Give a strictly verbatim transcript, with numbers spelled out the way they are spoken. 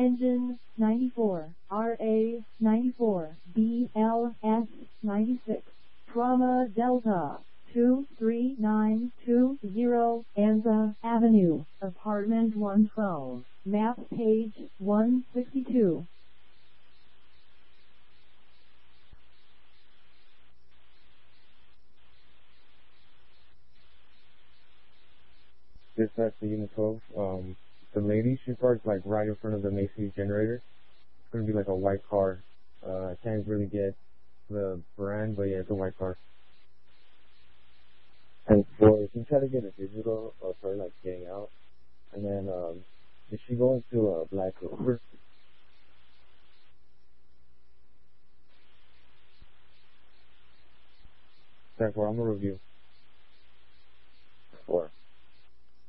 Engine, ninety-four, R A, ninety-four, B L S, ninety-six, Trauma Delta, two three nine two zero, Anza Avenue, Apartment one twelve, map page one sixty-two. Dispatch to Unit twelve. Um, the lady, she parked like right in front of the Macy's generator. It's gonna be like a white car. Uh, I can't really get the brand, but yeah, it's a white car. And for, she tried to get a digital of her like getting out, and then um, if she go into a black Rover, that's where I'm gonna review.